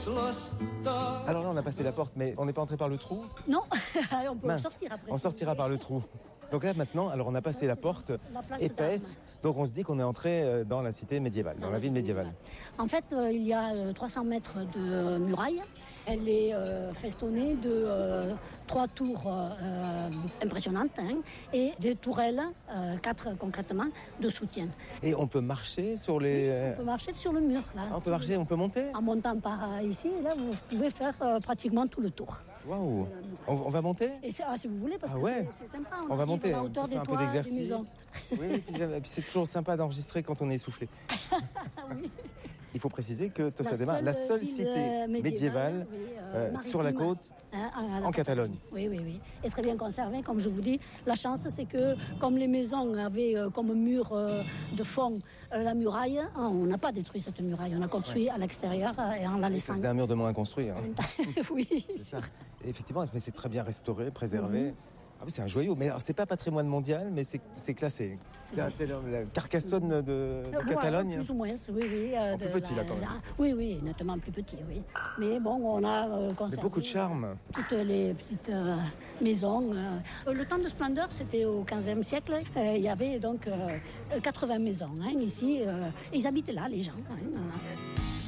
Alors là, on a passé la porte, mais on n'est pas entré par le trou? Non, on peut Mince. sortir après. On sortira par le trou. Donc là, maintenant, alors on a passé la porte épaisse, donc on se dit qu'on est entré dans la cité médiévale, dans la ville médiévale. En fait, il y a 300 mètres de muraille. Elle est festonnée de 3 tours impressionnantes et des tourelles, 4 concrètement, de soutien. Et on peut marcher sur les... Oui, on peut marcher sur le mur. Là. Ah, on peut marcher, on peut monter? En montant par ici, là, vous pouvez faire pratiquement tout le tour. Waouh! On va monter? Et si vous voulez, parce que c'est sympa. On va monter, à la hauteur on fait des un peu toits, des d'exercice. maisons. Oui, et puis c'est toujours sympa d'enregistrer quand on est essoufflé. Oui. Il faut préciser que Tossadema, la seule cité médiévale sur la côte en Catalogne. Oui. Et très bien conservée, comme je vous dis. La chance, c'est que comme les maisons avaient comme mur de fond la muraille, on n'a pas détruit cette muraille. On a construit à l'extérieur et en la laissant. C'est un mur de moins à construire. Hein. Oui, c'est ça. Effectivement, mais c'est très bien restauré, préservé. Ah oui, c'est un joyau, mais alors, c'est pas patrimoine mondial, mais c'est classé. C'est la Carcassonne de Catalogne. Plus ou moins, oui. Plus petit, là, quand même. Oui, nettement plus petit, oui. Mais bon, on a conservé... beaucoup de charme. Toutes les petites maisons. Le temps de splendeur, c'était au XVe siècle. Il y avait donc 80 maisons ici. Ils habitaient là, les gens, quand même.